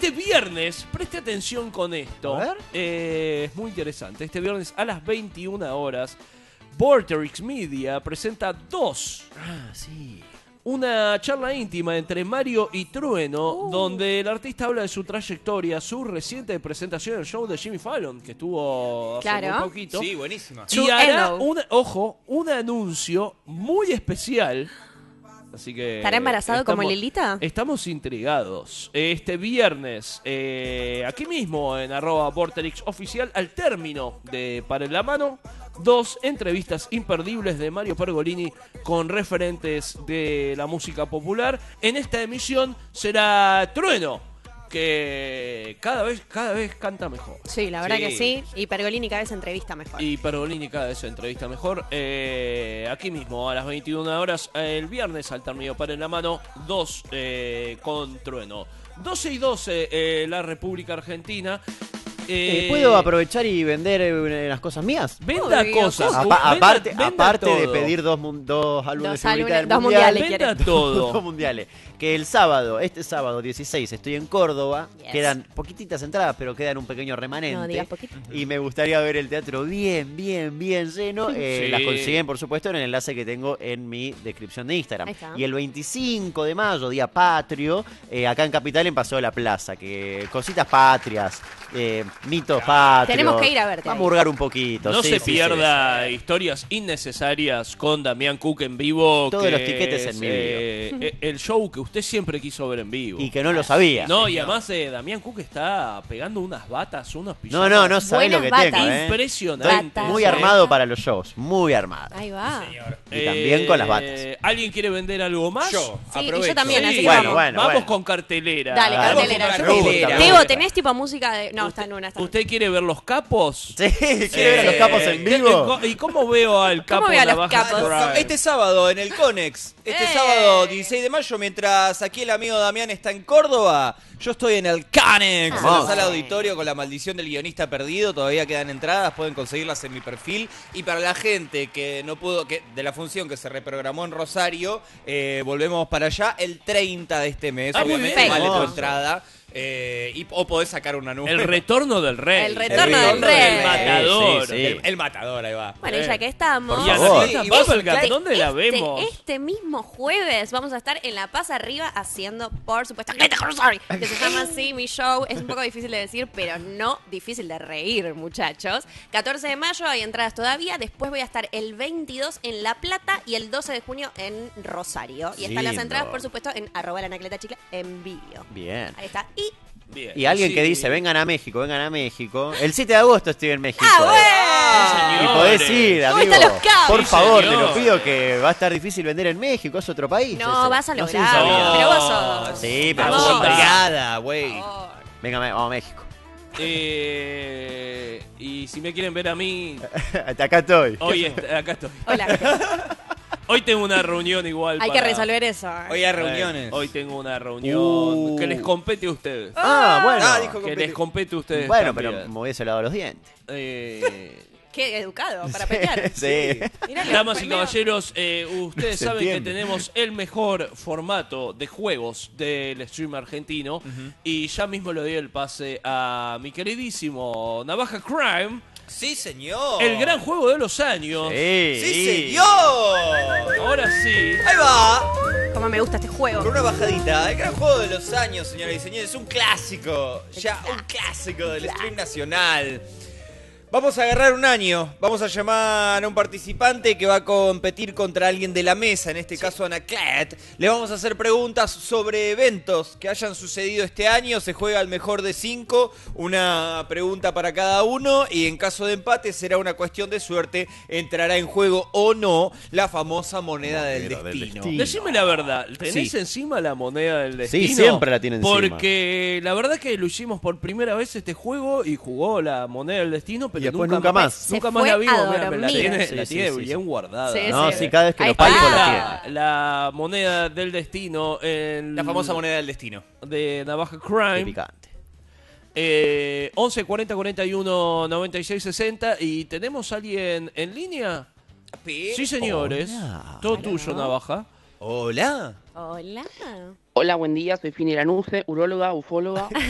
Este viernes, preste atención con esto. A ver. Es muy interesante. Este viernes a las 21 horas, Vorterix Media presenta Sí. una charla íntima entre Mario y Trueno, donde el artista habla de su trayectoria, su reciente presentación en el show de Jimmy Fallon, que estuvo hace muy poquito. Sí, buenísima. Y hará un anuncio muy especial. Así que ¿Estará embarazado como Lilita? Estamos intrigados. Este viernes, aquí mismo en @Vorterix Oficial, al término de Para en la Mano, 2 entrevistas imperdibles de Mario Pergolini con referentes de la música popular. En esta emisión será Trueno, que cada vez canta mejor. Sí, la verdad que sí. Y Pergolini cada vez entrevista mejor. Y Pergolini cada vez se entrevista mejor. Aquí mismo, a las 21 horas, el viernes al término Para en la Mano, 2 con Trueno. 12 y 12, la República Argentina. ¿Puedo aprovechar y vender unas cosas mías? Venda Obvio, cosas. Aparte todo. de pedir dos álbumes Dos de figuritas del dos mundial, mundiales, Venda quiere. todo. dos mundiales. Que este sábado 16, estoy en Córdoba. Yes. Quedan poquititas entradas, pero quedan un pequeño remanente. No digas poquito. Y me gustaría ver el teatro bien lleno. Sí. Las consiguen, por supuesto, en el enlace que tengo en mi descripción de Instagram. Ahí está. Y el 25 de mayo, día patrio, acá en Capital, en Paseo de la Plaza. Que cositas patrias, mitos patrios. Tenemos que ir a verte Vamos ahí. a hurgar un poquito. No sí, se sí, pierda historias innecesarias con Damián Cook en vivo. Todos que los tiquetes en es, mi video. El show que usted siempre quiso ver en vivo. Y que no lo sabía. No, y además Damián Cook está pegando unas batas, unos pijamas. No sabés lo que Buenas tengo, batas. Impresionante. Batas. Muy armado para los shows, muy armado. Ahí va. Y también con las batas. ¿Alguien quiere vender algo más? Yo, Sí, y yo aprovecho. también, así que Bueno, vamos. Vamos con cartelera. Dale, Vamos cartelera. con Yo- cartelera. Me Tebo, gusta. ¿tenés tipo música de...? No, está en una. ¿Usted quiere ver los capos? Sí, ¿quiere ver a los capos en vivo? ¿Y cómo veo al capo veo a los Navaja capos? Crime? Este sábado en el Conex, sábado 16 de mayo, mientras aquí el amigo Damián está en Córdoba, yo estoy en el Conex, en la Vamos. sala auditorio con La Maldición del Guionista Perdido. Todavía quedan entradas, pueden conseguirlas en mi perfil. Y para la gente que no pudo, que de la función que se reprogramó en Rosario, volvemos para allá el 30 de este mes. Ah, muy Obviamente bien. vale tu Hermoso. entrada. O podés sacar una nube. El retorno del rey. El retorno del rey. El matador. Sí, sí. El matador, ahí va. Bueno, y ya que estamos... Por Y a favor. Angelita Y vos, Bubblegum, Clay, ¿dónde la vemos? Este mismo jueves vamos a estar en La Paz Arriba haciendo, por supuesto, que se llama así mi show. Es un poco difícil de decir, pero no difícil de reír, muchachos. 14 de mayo hay entradas todavía. Después voy a estar el 22 en La Plata y el 12 de junio en Rosario. Y están las Lindo. entradas, por supuesto, en @lanacletachicle en vivo. Bien. Ahí está. Y... Bien. Y alguien Sí. que dice, vengan a México. El 7 de agosto estoy en México. ¡Ah, Y bueno! podés ir, ¿Cómo amigo. están los cabos? Por Sí, favor, te señor. lo pido, que va a estar difícil vender en México. Es otro país. No, ese. vas a No sé si lograr. sabías. Pero vos sos... Sí, pero Vamos. vos sos Obligada, güey. Oh. Venga, vamos a México. Y si me quieren ver a mí, Acá estoy. hoy acá estoy. Hola. Hoy tengo una reunión igual. Hay que resolver eso. Hoy hay reuniones. Hoy tengo una reunión que les compete a ustedes. Bueno. dijo Que les compete a ustedes. Bueno, también. pero me hubiese lavado los dientes. Qué educado para pelear. Sí. Mirá que Damas y primero- caballeros, ustedes Se saben entiende. que tenemos el mejor formato de juegos del stream argentino. Y ya mismo le doy el pase a mi queridísimo Navaja Crime, Sí, señor. el gran juego de los años. Sí, señor. Ahora sí. Ahí va. Cómo me gusta este juego. Con una bajadita. El gran juego de los años, señoras y señores. Un clásico. Ya, un clásico del stream nacional. Vamos a agarrar un año. Vamos a llamar a un participante que va a competir contra alguien de la mesa, en este caso Anaclet. Le vamos a hacer preguntas sobre eventos que hayan sucedido este año. Se juega al mejor de 5, una pregunta para cada uno. Y en caso de empate será una cuestión de suerte. Entrará en juego o no la famosa moneda del destino. Decime la verdad, ¿tenés Sí. encima la moneda del destino? Sí, siempre la tiene encima. Porque la verdad que lo hicimos por primera vez este juego y jugó la moneda del destino, pero Y después nunca más. Nunca Se más fue la vimos, a mirá, la dormir. tiene, Sí, la sí, tiene sí, bien sí. guardada. Sí, No, sí. sí, cada vez que Ahí lo palpo está. la tiene. La moneda del destino en La famosa moneda del destino. de Navaja Qué Crime. picante. 11 40 41 96 60. ¿Y tenemos alguien en línea? Sí, señores. Hola. Todo tuyo, Navaja. Hola. Hola. Hola, buen día, soy Fini Lanuse, uróloga, ufóloga.